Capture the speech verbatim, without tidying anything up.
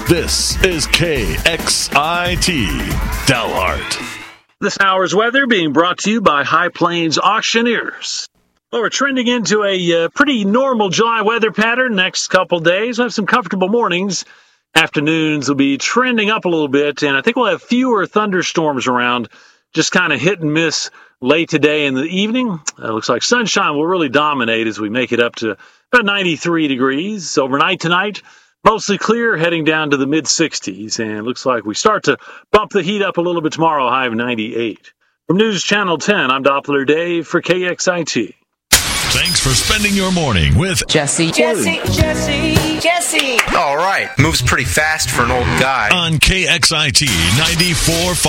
This is K X I T Dalhart. This hour's weather being brought to you by High Plains Auctioneers. Well, we're trending into a uh, pretty normal July weather pattern next couple days. We'll have some comfortable mornings. Afternoons will be trending up a little bit, and I think we'll have fewer thunderstorms around, just kind of hit and miss late today in the evening. It looks like sunshine will really dominate as we make it up to about ninety-three degrees. Overnight tonight, mostly clear, heading down to the mid-sixties, and it looks like we start to bump the heat up a little bit tomorrow, high of ninety-eight. From News Channel ten, I'm Doppler Dave for K X I T. Thanks for spending your morning with Jesse. Jesse. Jesse. Jesse. All right. Moves pretty fast for an old guy. on K X I T ninety-four point five.